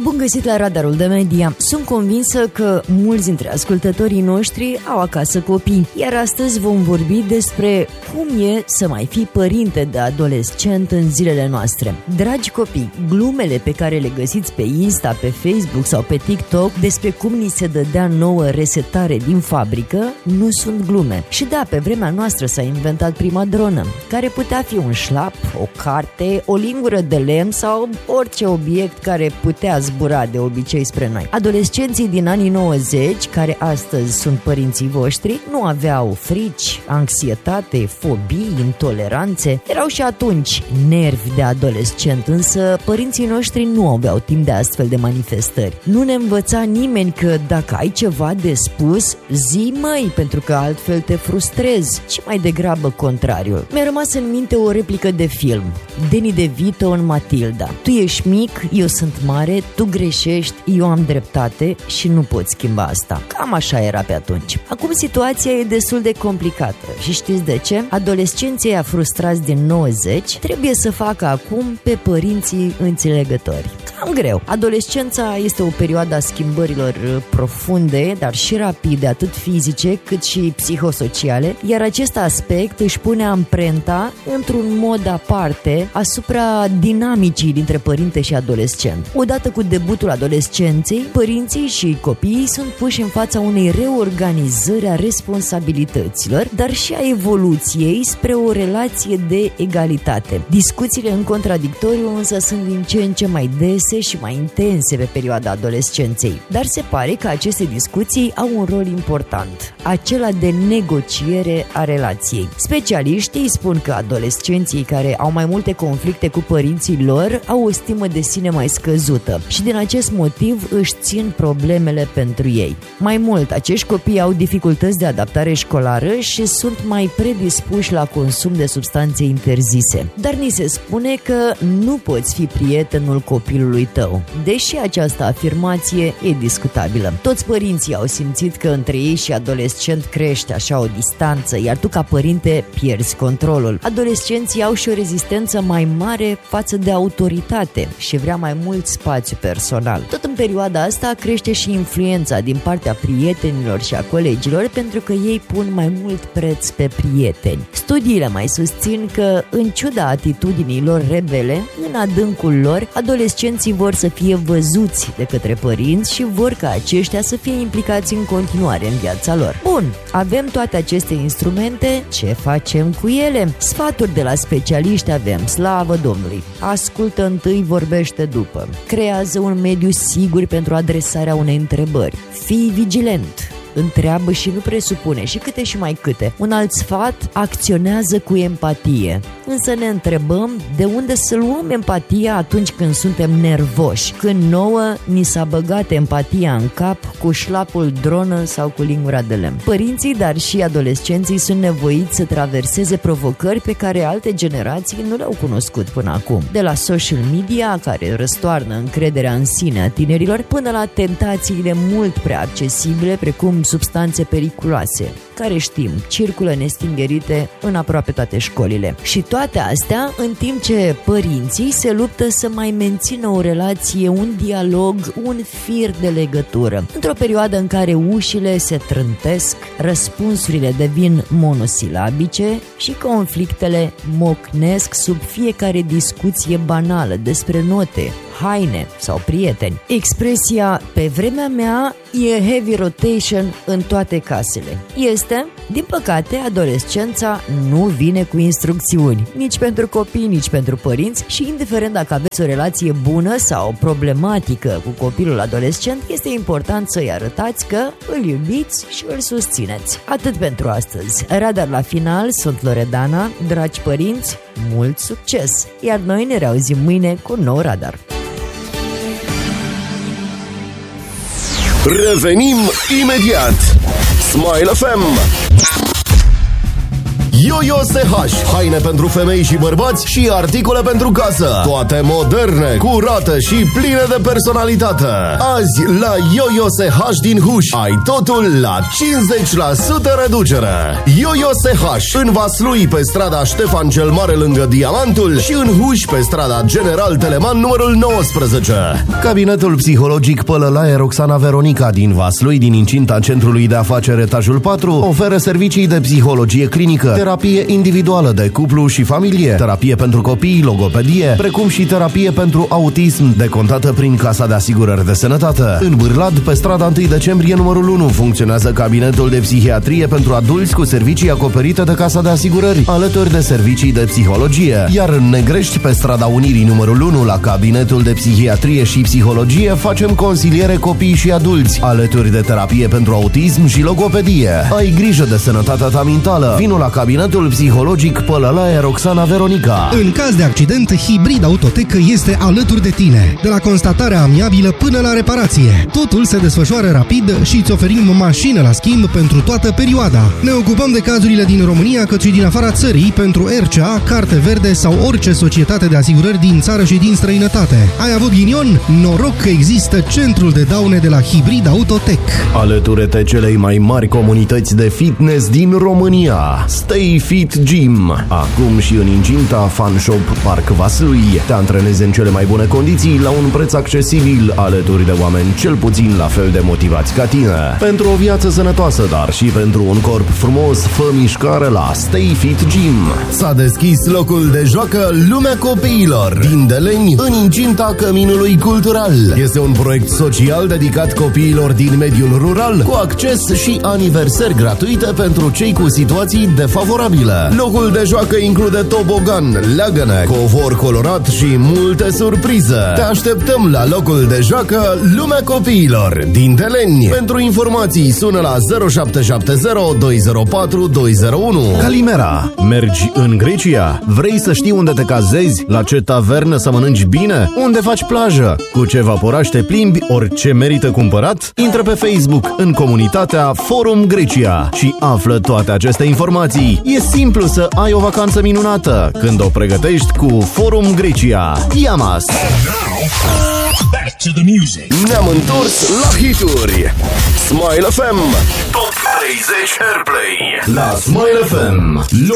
Bun găsit la Radarul de Media. Sunt convinsă că mulți dintre ascultătorii noștri au acasă copii, iar astăzi vom vorbi despre cum e să mai fii părinte de adolescent în zilele noastre. Dragi copii, glumele pe care le găsiți pe Insta, pe Facebook sau pe TikTok despre cum ni se dădea nouă resetare din fabrică nu sunt glume. Și da, pe vremea noastră s-a inventat prima dronă, care putea fi un șlap, o carte, o lingură de lemn sau orice obiect care putea zbura de obicei spre noi. Adolescenții din anii 90, care astăzi sunt părinții voștri, nu aveau frici, anxietate, fobii, intoleranțe. Erau și atunci nervi de adolescent, însă părinții noștri nu aveau timp de astfel de manifestări. Nu ne învăța nimeni că dacă ai ceva de spus, zi măi, pentru că altfel te frustrezi, ci mai degrabă contrariul. Mi-a rămas în minte o replică de film, Danny DeVito în Matilda. Tu ești mic, eu sunt mare, tu greșești, eu am dreptate și nu poți schimba asta. Cam așa era pe atunci. Acum situația e destul de complicată și știți de ce? Adolescenții ăia frustrați din 90 trebuie să facă acum pe părinții înțelegători. Cam greu. Adolescența este o perioadă a schimbărilor profunde, dar și rapide, atât fizice cât și psihosociale, iar acest aspect își pune amprenta într-un mod aparte asupra dinamicii dintre părinte și adolescent. Odată cu debutul adolescenței, părinții și copiii sunt puși în fața unei reorganizări a responsabilităților, dar și a evoluției spre o relație de egalitate. Discuțiile în contradictoriu însă sunt din ce în ce mai dese și mai intense pe perioada adolescenței. Dar se pare că aceste discuții au un rol important, acela de negociere a relației. Specialiștii spun că adolescenții care au mai multe conflicte cu părinții lor au o stimă de sine mai scăzută și din acest motiv își țin problemele pentru ei. Mai mult, acești copii au dificultăți de adaptare școlară și sunt mai predispuși la consum de substanțe interzise. Dar ni se spune că nu poți fi prietenul copilului tău, deși această afirmație e discutabilă. Toți părinții au simțit că între ei și adolescent crește așa o distanță, iar tu ca părinte pierzi controlul. Adolescenții au și o rezistență mai mare față de autoritate și vrea mai mult spațiu personal. Tot în perioada asta crește și influența din partea prietenilor și a colegilor, pentru că ei pun mai mult preț pe prieteni. Studiile mai susțin că, în ciuda atitudinii lor rebele, în adâncul lor, adolescenții vor să fie văzuți de către părinți și vor ca aceștia să fie implicați în continuare în viața lor. Bun, avem toate aceste instrumente, ce facem cu ele? Sfaturi de la specialiști avem, slavă Domnului. Ascultă întâi, vorbește după. Creează un mediu sigur pentru adresarea unei întrebări. Fii vigilent. Întreabă și nu presupune și câte și mai câte. Un alt sfat, acționează cu empatie. Însă ne întrebăm de unde să luăm empatia atunci când suntem nervoși, când nouă ni s-a băgat empatia în cap cu șlapul dronă sau cu lingura de lemn. Părinții, dar și adolescenții sunt nevoiți să traverseze provocări pe care alte generații nu le-au cunoscut până acum. De la social media, care răstoarnă încrederea în sine a tinerilor, până la tentațiile mult prea accesibile, precum substanțe periculoase, care știm, circulă nestingerite în aproape toate școlile. Și toate astea în timp ce părinții se luptă să mai mențină o relație, un dialog, un fir de legătură. Într-o perioadă în care ușile se trântesc, răspunsurile devin monosilabice și conflictele mocnesc sub fiecare discuție banală despre note, haine sau prieteni. Expresia "pe vremea mea" e heavy rotation în toate casele. Este, din păcate, adolescența nu vine cu instrucțiuni, nici pentru copii, nici pentru părinți și indiferent dacă aveți o relație bună sau problematică cu copilul adolescent, este important să-i arătați că îl iubiți și îl susțineți. Atât pentru astăzi. Radar la final, sunt Loredana. Dragi părinți, mult succes! Iar noi ne reauzim mâine cu un nou Radar. Revenim imediat. Smile FM. Yo-Yo SH. Haine pentru femei și bărbați și articole pentru casă. Toate moderne, curate și pline de personalitate. Azi la Yo-Yo SH din Huș ai totul la 50% reducere. Yo-Yo SH în Vaslui pe strada Ștefan cel Mare lângă Diamantul și în Huș pe strada General Teleman numărul 19. Cabinetul psihologic Pălălaie Roxana Veronica din Vaslui, din incinta Centrului de Afaceri etajul 4, oferă servicii de psihologie clinică, terapie individuală de cuplu și familie, terapie pentru copii, logopedie, precum și terapie pentru autism, decontată prin Casa de Asigurări de Sănătate. În Bârlad, pe strada 1 decembrie numărul 1, funcționează cabinetul de psihiatrie pentru adulți cu servicii acoperite de Casa de Asigurări, alături de servicii de psihologie. Iar în Negrești, pe strada Unirii numărul 1, la cabinetul de psihiatrie și psihologie, facem consiliere copii și adulți, alături de terapie pentru autism și logopedie. Ai grijă de sănătatea ta mentală. Vino la cabinetul psihologic Pălălaie Roxana Veronica. În caz de accident, Hibrid Autotec este alături de tine. De la constatarea amiabilă până la reparație. Totul se desfășoară rapid și îți oferim mașină la schimb pentru toată perioada. Ne ocupăm de cazurile din România cât și din afara țării pentru RCA, carte verde sau orice societate de asigurări din țară și din străinătate. Ai avut ghinion? Noroc că există centrul de daune de la Hibrid Autotec. Alătură-te celei mai mari comunități de fitness din România, Stay Fit Gym. Acum și în incinta Fun Shop Park Vaslui. Te antrenezi în cele mai bune condiții, la un preț accesibil, alături de oameni cel puțin la fel de motivați ca tine. Pentru o viață sănătoasă, dar și pentru un corp frumos, fă mișcare la Stay Fit Gym. S-a deschis locul de joacă Lumea Copiilor din Deleni, în incinta Căminului Cultural. Este un proiect social dedicat copiilor din mediul rural, cu acces și aniversări gratuite pentru cei cu situații defavorabile. Locul de joacă include tobogan, leagăne, covor colorat și multe surprize. Te așteptăm la locul de joacă Lumea Copiilor din Deleni. Pentru informații sună la 0770 204 201. Calimera. Mergi în Grecia? Vrei să știi unde te cazezi? La ce tavernă să mănânci bine? Unde faci plajă? Cu ce vaporaș te plimbi? Ori ce merită cumpărat? Intră pe Facebook în comunitatea Forum Grecia și află toate aceste informații. E simplu să ai o vacanță minunată când o pregătești cu Forum Grecia. Yamas! Back to the music. Ne-am întors la hituri. Smile FM Top 30 Airplay la Smile FM.